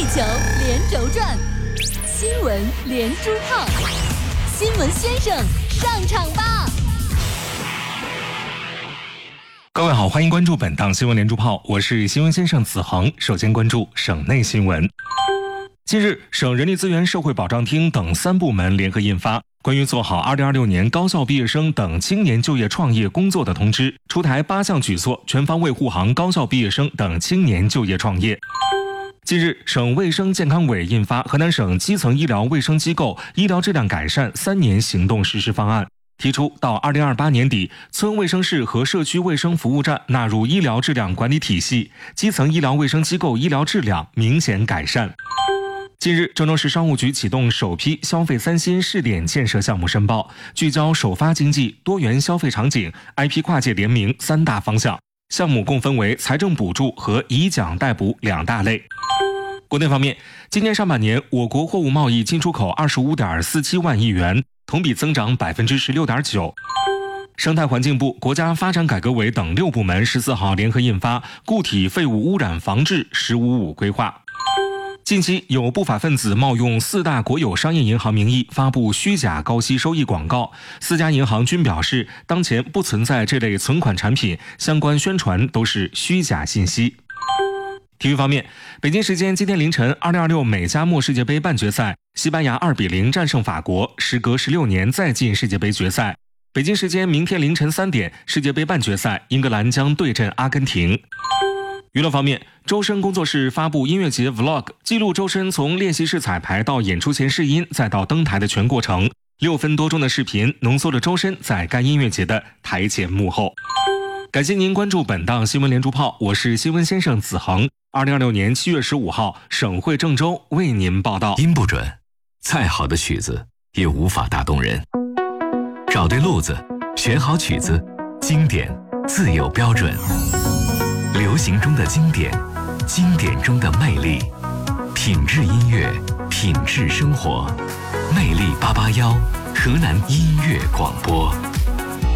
地球连轴转，新闻连珠炮，新闻先生上场吧！ 各位好，欢迎关注本档新闻连珠炮，我是新闻先生子恒。首先关注省内新闻。近日，省人力资源社会保障厅等3部门联合印发关于做好2026年高校毕业生等青年就业创业工作的通知，出台8项举措，全方位护航高校毕业生等青年就业创业。近日，省卫生健康委印发河南省基层医疗卫生机构医疗质量改善3年行动实施方案，提出到2028年底，村卫生室和社区卫生服务站纳入医疗质量管理体系，基层医疗卫生机构医疗质量明显改善。近日，郑州市商务局启动首批消费3新试点建设项目申报，聚焦首发经济、多元消费场景、IP 跨界联名3大方向。项目共分为财政补助和以奖代补2大类。国内方面，今年上半年，我国货物贸易进出口25.47万亿元，同比增长16.9%。生态环境部、国家发展改革委等6部门14号联合印发《固体废物污染防治“15-5”规划》。近期有不法分子冒用4大国有商业银行名义发布虚假高息收益广告，4家银行均表示当前不存在这类存款产品，相关宣传都是虚假信息。体育方面，北京时间今天凌晨，2026美加墨世界杯半决赛，西班牙2-0战胜法国，时隔16年再进世界杯决赛。北京时间明天凌晨3点，世界杯半决赛，英格兰将对阵阿根廷。娱乐方面，周深工作室发布音乐节 Vlog， 记录周深从练习室彩排到演出前试音，再到登台的全过程。6分多钟的视频浓缩了周深在该音乐节的台前幕后。感谢您关注本档新闻连珠炮，我是新闻先生子恒。2026年7月15号，省会郑州为您报道。 音不准，再好的曲子也无法打动人。找对路子，选好曲子，经典自有标准。流行中的经典，经典中的魅力，品质音乐，品质生活。魅力881，河南音乐广播。